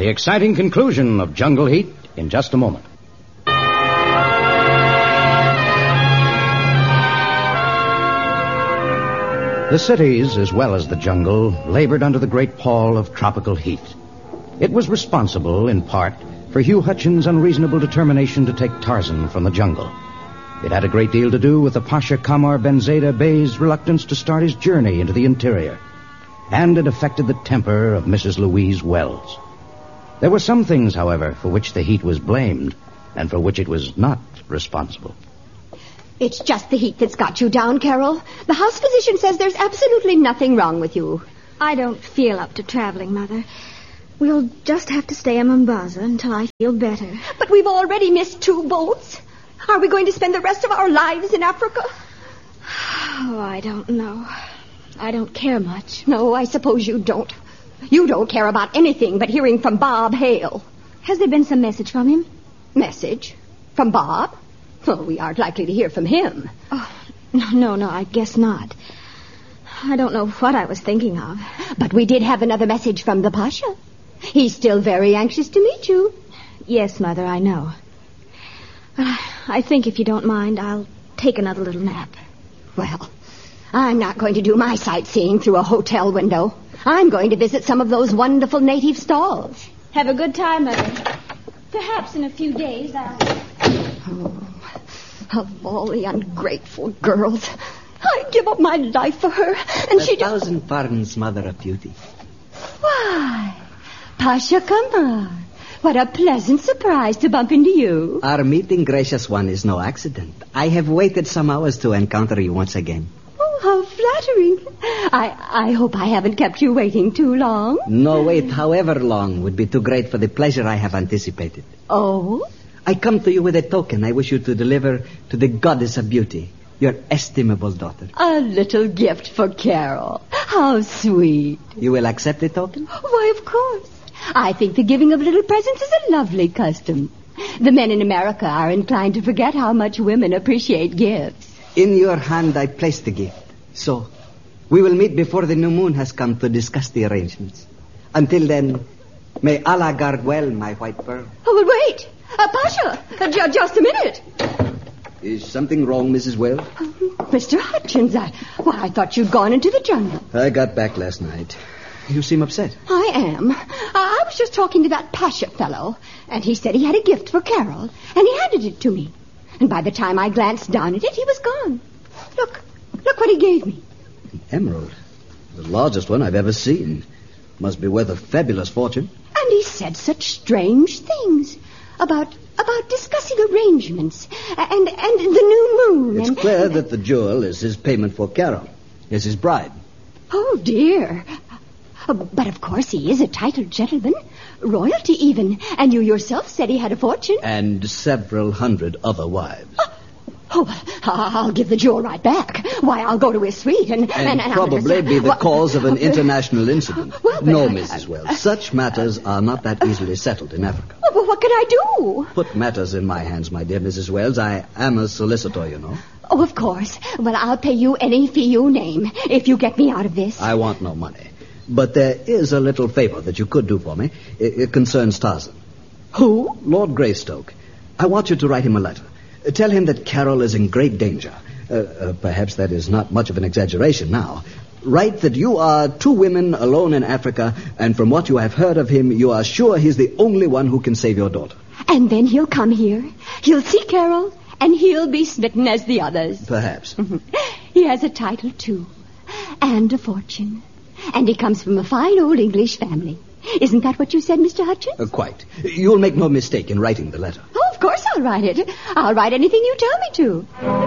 The exciting conclusion of Jungle Heat in just a moment. The cities, as well as the jungle, labored under the great pall of tropical heat. It was responsible, in part, for Hugh Hutchins' unreasonable determination to take Tarzan from the jungle. It had a great deal to do with the Pasha Kamar Ben Zayda Bey's reluctance to start his journey into the interior. And it affected the temper of Mrs. Louise Wells. There were some things, however, for which the heat was blamed, and for which it was not responsible. It's just the heat that's got you down, Carol. The house physician says there's absolutely nothing wrong with you. I don't feel up to traveling, Mother. We'll just have to stay in Mombasa until I feel better. But we've already missed 2 boats. Are we going to spend the rest of our lives in Africa? Oh, I don't know. I don't care much. No, I suppose you don't. You don't care about anything but hearing from Bob Hale. Has there been some message from him? Message? From Bob? Well, we aren't likely to hear from him. Oh, no, I guess not. I don't know what I was thinking of. But we did have another message from the Pasha. He's still very anxious to meet you. Yes, Mother, I know. I think if you don't mind, I'll take another little nap. Well, I'm not going to do my sightseeing through a hotel window. I'm going to visit some of those wonderful native stalls. Have a good time, Mother. Perhaps in a few days I'll... Oh, of all the ungrateful girls, I'd give up my life for her, and she... 1,000 pardons, Mother of Beauty. Why, Pasha Kamar, what a pleasant surprise to bump into you. Our meeting, gracious one, is no accident. I have waited some hours to encounter you once again. Oh, how flattering. I hope I haven't kept you waiting too long. No wait, however long, would be too great for the pleasure I have anticipated. Oh? I come to you with a token I wish you to deliver to the goddess of beauty, your estimable daughter. A little gift for Carol. How sweet. You will accept the token? Why, of course. I think the giving of little presents is a lovely custom. The men in America are inclined to forget how much women appreciate gifts. In your hand I place the gift. So, we will meet before the new moon has come to discuss the arrangements. Until then, may Allah guard well my white pearl. Oh, but wait. Pasha, just a minute. Is something wrong, Mrs. Wells? Mr. Hutchins, I thought you'd gone into the jungle. I got back last night. You seem upset. I am. I was just talking to that Pasha fellow, and he said he had a gift for Carol, and he handed it to me. And by the time I glanced down at it, he was gone. Look what he gave me. An emerald. The largest one I've ever seen. Must be worth a fabulous fortune. And he said such strange things about discussing arrangements and the new moon. It's clear that the jewel is his payment for Carol. Is his bride. Oh, dear. But of course he is a titled gentleman. Royalty even. And you yourself said he had a fortune. And several hundred other wives. Oh, I'll give the jewel right back. Why, I'll go to his suite and probably be the cause of an international incident. Well, no, Mrs. Wells. Such matters are not that easily settled in Africa. Well, what can I do? Put matters in my hands, my dear Mrs. Wells. I am a solicitor, you know. Oh, of course. Well, I'll pay you any fee you name if you get me out of this. I want no money. But there is a little favor that you could do for me. It concerns Tarzan. Who? Lord Greystoke. I want you to write him a letter. Tell him that Carol is in great danger. Perhaps that is not much of an exaggeration now. Write that you are 2 women alone in Africa, and from what you have heard of him, you are sure he's the only one who can save your daughter. And then he'll come here. He'll see Carol, and he'll be smitten as the others. Perhaps. He has a title, too, and a fortune. And he comes from a fine old English family. Isn't that what you said, Mr. Hutchins? Quite. You'll make no mistake in writing the letter. Oh, of course I'll write it. I'll write anything you tell me to.